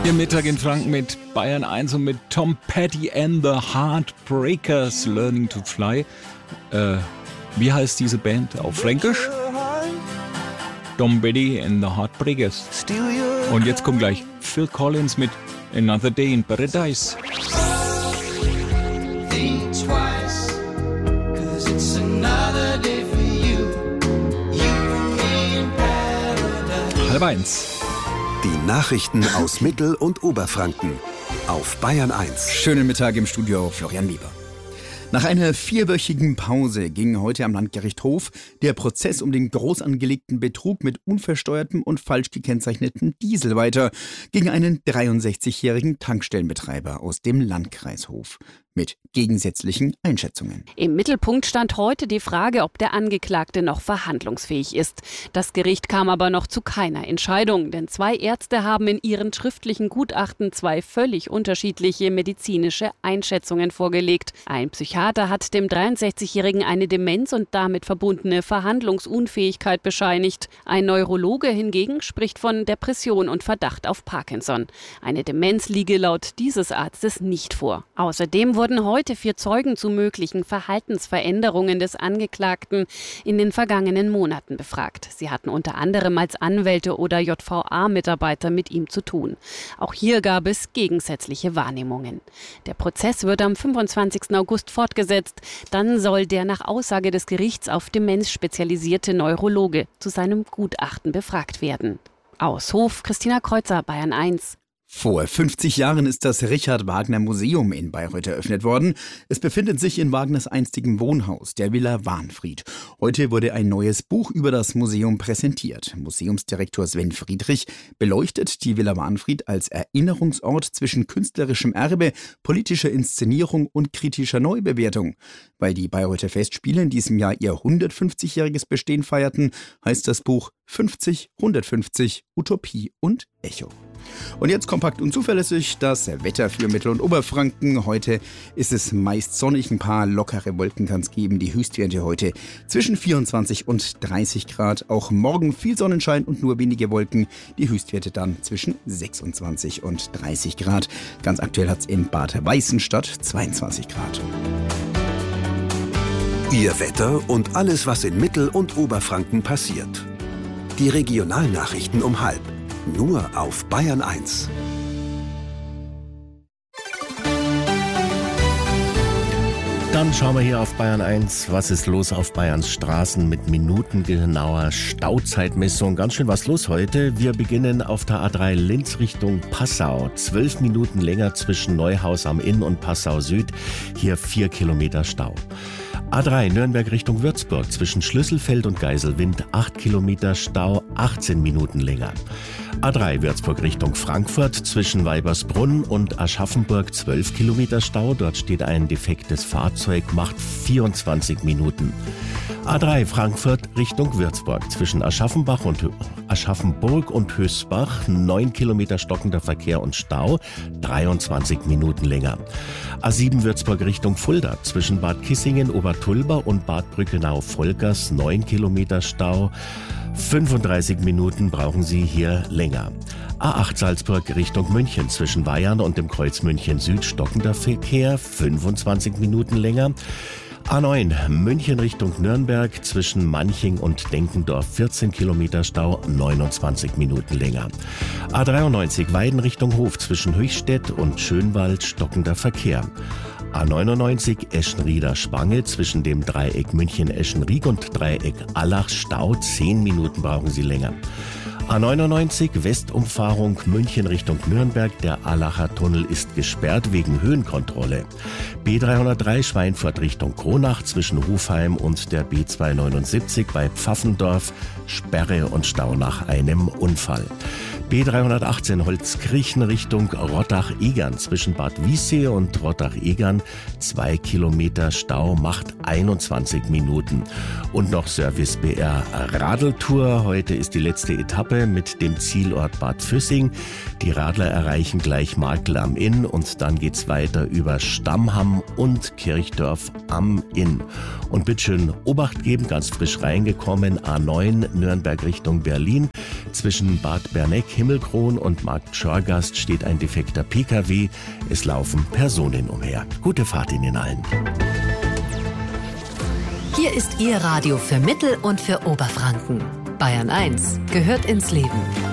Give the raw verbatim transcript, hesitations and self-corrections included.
Ihr Mittag in Franken mit Bayern eins und mit Tom Petty and the Heartbreakers, Learning to Fly. Äh, wie heißt diese Band auf Fränkisch? Tom Petty and the Heartbreakers. Und jetzt kommt gleich Phil Collins mit Another Day in Paradise. Halb eins. Die Nachrichten aus Mittel- und Oberfranken auf Bayern eins. Schönen Mittag im Studio, Florian Bieber. Nach einer vierwöchigen Pause ging heute am Landgericht Hof der Prozess um den groß angelegten Betrug mit unversteuertem und falsch gekennzeichnetem Diesel weiter gegen einen dreiundsechzigjährigen Tankstellenbetreiber aus dem Landkreis Hof. Mit gegensätzlichen Einschätzungen. Im Mittelpunkt stand heute die Frage, ob der Angeklagte noch verhandlungsfähig ist. Das Gericht kam aber noch zu keiner Entscheidung, denn zwei Ärzte haben in ihren schriftlichen Gutachten zwei völlig unterschiedliche medizinische Einschätzungen vorgelegt. Ein Psychiater hat dem dreiundsechzigjährigen eine Demenz und damit verbundene Verhandlungsunfähigkeit bescheinigt. Ein Neurologe hingegen spricht von Depression und Verdacht auf Parkinson. Eine Demenz liege laut dieses Arztes nicht vor. Außerdem wurde wurden heute vier Zeugen zu möglichen Verhaltensveränderungen des Angeklagten in den vergangenen Monaten befragt. Sie hatten unter anderem als Anwälte oder J V A-Mitarbeiter mit ihm zu tun. Auch hier gab es gegensätzliche Wahrnehmungen. Der Prozess wird am fünfundzwanzigsten August fortgesetzt. Dann soll der nach Aussage des Gerichts auf Demenz spezialisierte Neurologe zu seinem Gutachten befragt werden. Aus Hof, Christina Kreuzer, Bayern eins. Vor fünfzig Jahren ist das Richard-Wagner-Museum in Bayreuth eröffnet worden. Es befindet sich in Wagners einstigem Wohnhaus, der Villa Wahnfried. Heute wurde ein neues Buch über das Museum präsentiert. Museumsdirektor Sven Friedrich beleuchtet die Villa Wahnfried als Erinnerungsort zwischen künstlerischem Erbe, politischer Inszenierung und kritischer Neubewertung. Weil die Bayreuther Festspiele in diesem Jahr ihr hundertfünfzigjähriges Bestehen feierten, heißt das Buch fünfzig, hundertfünfzig, Utopie und Echo. Und jetzt kompakt und zuverlässig das Wetter für Mittel- und Oberfranken. Heute ist es meist sonnig, ein paar lockere Wolken kann es geben. Die Höchstwerte heute zwischen vierundzwanzig und dreißig Grad. Auch morgen viel Sonnenschein und nur wenige Wolken. Die Höchstwerte dann zwischen sechsundzwanzig und dreißig Grad. Ganz aktuell hat es in Bad Weißenstadt zweiundzwanzig Grad. Ihr Wetter und alles, was in Mittel- und Oberfranken passiert. Die Regionalnachrichten um halb. Nur auf Bayern eins. Dann schauen wir hier auf Bayern eins. Was ist los auf Bayerns Straßen mit minutengenauer Stauzeitmessung? Ganz schön was los heute. Wir beginnen auf der A drei Linz Richtung Passau. Zwölf Minuten länger zwischen Neuhaus am Inn und Passau Süd. Hier vier Kilometer Stau. A drei Nürnberg Richtung Würzburg zwischen Schlüsselfeld und Geiselwind acht Kilometer Stau, achtzehn Minuten länger. A drei Würzburg Richtung Frankfurt zwischen Weibersbrunn und Aschaffenburg zwölf Kilometer Stau. Dort steht ein defektes Fahrzeug, macht vierundzwanzig Minuten. A drei Frankfurt Richtung Würzburg zwischen Aschaffenbach und Aschaffenburg und Hösbach neun Kilometer stockender Verkehr und Stau, dreiundzwanzig Minuten länger. A sieben Würzburg Richtung Fulda zwischen Bad Kissingen, Obertulba und Bad Brückenau-Volkers neun Kilometer Stau. fünfunddreißig Minuten brauchen Sie hier länger. A acht Salzburg Richtung München zwischen Weyarn und dem Kreuz München Süd stockender Verkehr, fünfundzwanzig Minuten länger. A neun München Richtung Nürnberg zwischen Manching und Denkendorf vierzehn Kilometer Stau, neunundzwanzig Minuten länger. A dreiundneunzig Weiden Richtung Hof zwischen Höchstädt und Schönwald stockender Verkehr. A neunundneunzig Eschenrieder-Spange zwischen dem Dreieck München-Eschenried und Dreieck Allach Stau, zehn Minuten brauchen Sie länger. A neunundneunzig Westumfahrung München Richtung Nürnberg. Der Allacher Tunnel ist gesperrt wegen Höhenkontrolle. B dreihundertdrei Schweinfurt Richtung Kronach zwischen Hufheim und der B zweihundertneunundsiebzig bei Pfaffendorf. Sperre und Stau nach einem Unfall. B dreihundertachtzehn Holzkirchen Richtung Rottach-Egern zwischen Bad Wiessee und Rottach-Egern. Zwei Kilometer Stau macht einundzwanzig Minuten. Und noch Service B R Radeltour. Heute ist die letzte Etappe mit dem Zielort Bad Füssing. Die Radler erreichen gleich Markl am Inn und dann geht's weiter über Stammham und Kirchdorf am Inn. Und bitteschön Obacht geben, ganz frisch reingekommen, A neun Nürnberg Richtung Berlin zwischen Bad Bernegg Himmelkron und Markt Schorgast steht ein defekter P K W. Es laufen Personen umher. Gute Fahrt Ihnen allen. Hier ist Ihr Radio für Mittel- und für Oberfranken. Bayern eins gehört ins Leben.